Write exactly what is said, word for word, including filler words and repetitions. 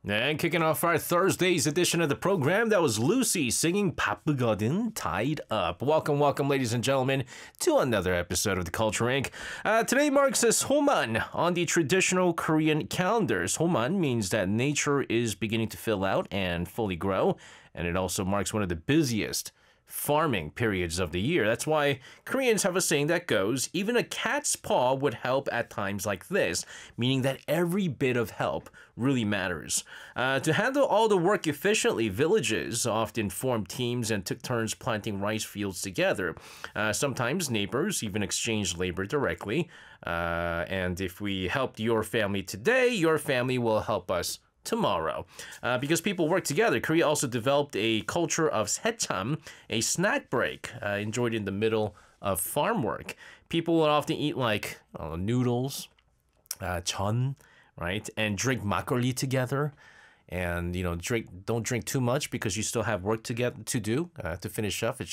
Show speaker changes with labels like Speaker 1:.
Speaker 1: And kicking off our Thursday's edition of the program, that was Lucy singing 바쁘거든 Tied Up. Welcome, welcome, ladies and gentlemen, to another episode of the Culture Inc. Uh, today marks as Soman on the traditional Korean calendar. Soman means that nature is beginning to fill out and fully grow, and it also marks one of the busiest farming periods of the year. That's why Koreans have a saying that goes, even a cat's paw would help at times like this, meaning that every bit of help really matters. Uh, to handle all the work efficiently, villages often formed teams and took turns planting rice fields together. Uh, sometimes neighbors even exchanged labor directly. Uh, and if we helped your family today, your family will help us tomorrow. Uh, because people work together, Korea also developed a culture of secham, a snack break uh, enjoyed in the middle of farm work. People would often eat like uh, noodles, uh, chon, right, and drink makgeolli together. And, you know, drink don't drink too much because you still have work to get to do uh, to finish up. It's